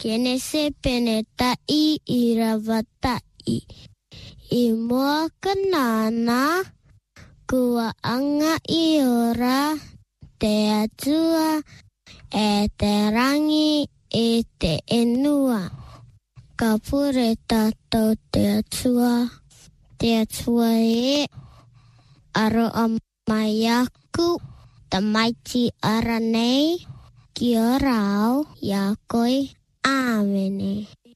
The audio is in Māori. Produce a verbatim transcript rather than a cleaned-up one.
Kene se pene tai I rawa tai. I mua kanana. Kua anga I ora. Te atua. E te rangi. E te enua. Ka pure tātou te atua. Te atua e. Aro a mai aku. Tamaiti ara nei. Kia rao. Ia koi. Āmene.